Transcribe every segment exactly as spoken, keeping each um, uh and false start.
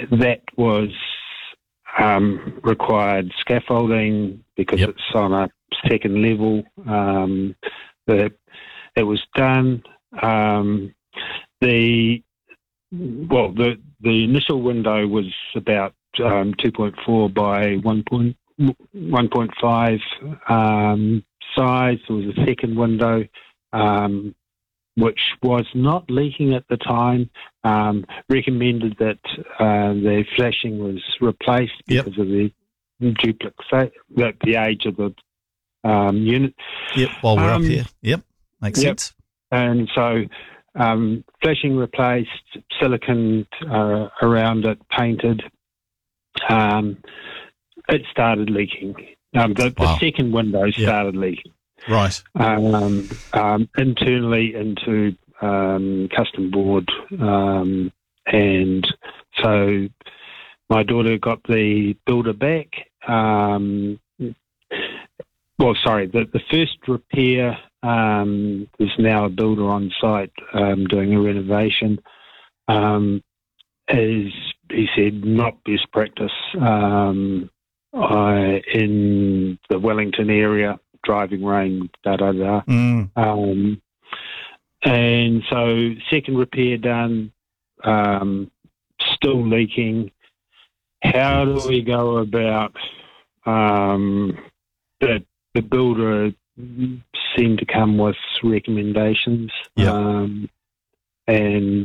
that was um, required scaffolding because yep. it's on a second level. Um, the, it was done. Um, the well, the the initial window was about um, two point four by one point five um, size. There was a second window, um, which was not leaking at the time. Um, recommended that uh, the flashing was replaced yep. because of the duplex, the, the age of the um, unit. Yep, while we're um, up here. Yep, makes yep. sense. And so um, flashing replaced, silicon uh, around it, painted. Um, it started leaking. Um, the, wow. the second window yep. started leaking. Right. Um, um, internally into um, custom board. Um, and so my daughter got the builder back. Um, well, sorry, the, the first repair, um, there's now a builder on site um, doing a renovation. Um, is, he said, not best practice um, uh, in the Wellington area. Driving rain, da da da. Mm. Um, and so, second repair done, um, still leaking. How do we go about um, the, the builder seemed to come with recommendations, yep. um, and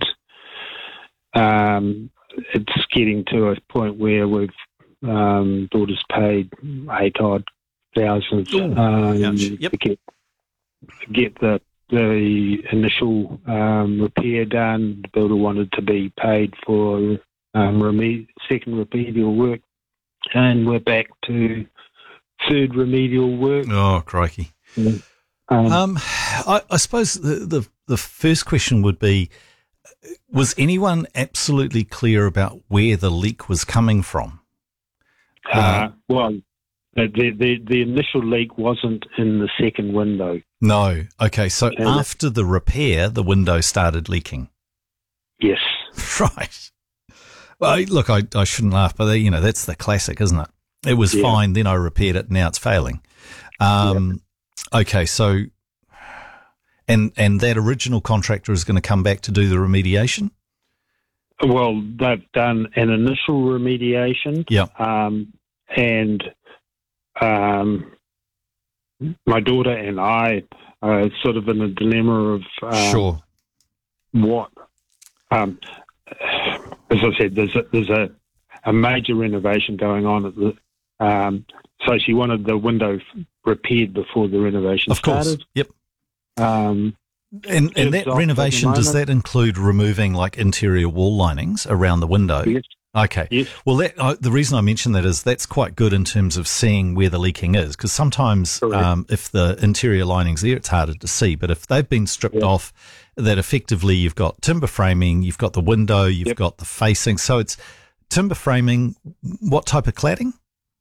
um, it's getting to a point where we've um, daughter's paid eight odd thousands um, yep. to get to get the the initial um, repair done. The builder wanted to be paid for um, remed- second remedial work, and we're back to third remedial work. Oh, crikey! Um, um, I, I suppose the, the the first question would be: was anyone absolutely clear about where the leak was coming from? Uh, uh, well. The, the the initial leak wasn't in the second window. No. Okay, so and after the repair, the window started leaking. Yes. Right. Well, look, I, I shouldn't laugh, but you know that's the classic, isn't it? It was yeah. fine, then I repaired it, now it's failing. Um, yep. Okay, so and and that original contractor is going to come back to do the remediation. Well, they've done an initial remediation. Yeah. Um, and Um, my daughter and I are sort of in a dilemma of um, sure what, um, as I said, there's a, there's a, a major renovation going on at the. Um, so she wanted the window repaired before the renovation of course. started. Yep. Um, and and that renovation, does that include removing like interior wall linings around the window? Yes. Okay. Yes. Well, that, uh, the reason I mention that is that's quite good in terms of seeing where the leaking is, because sometimes um, if the interior lining's there, it's harder to see. But if they've been stripped yeah. off, that effectively you've got timber framing, you've got the window, you've yep. got the facing. So it's timber framing. What type of cladding?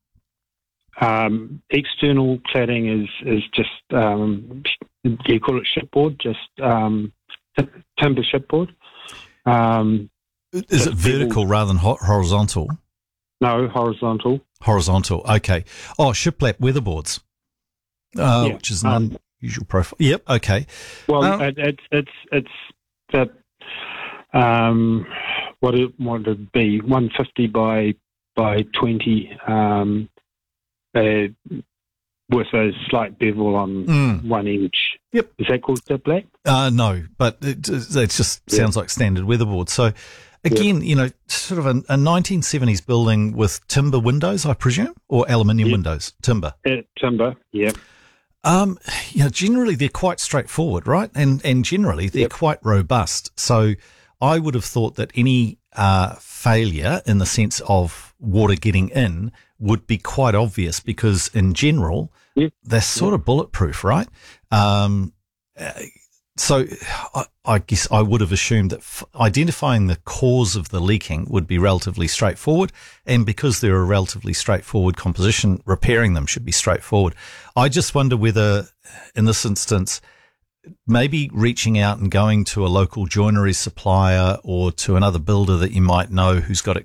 Um, external cladding is is just um, you call it shipboard, just um, t- timber shipboard. Um, Is it vertical people, rather than ho- horizontal? No, horizontal. Horizontal, okay. Oh, shiplap weatherboards, uh, yeah. which is an um, unusual profile. Yep, okay. Well, um, it, it's it's it's that um, what it what would it be one fifty by by twenty, um, uh, with a slight bevel on mm. one edge. Yep. Is that called shiplap? Uh, no, but it, it just yeah. sounds like standard weatherboard. So. Again, you know, sort of a, a nineteen seventies building with timber windows, I presume, or aluminium yep. windows, timber. Uh, timber, yeah. Um, you know, generally they're quite straightforward, right? And and generally they're yep. quite robust. So I would have thought that any uh, failure in the sense of water getting in would be quite obvious because in general yep. they're sort yep. of bulletproof, right? Um, So I, I guess I would have assumed that f- identifying the cause of the leaking would be relatively straightforward. And because they're a relatively straightforward composition, repairing them should be straightforward. I just wonder whether in this instance, maybe reaching out and going to a local joinery supplier or to another builder that you might know who's got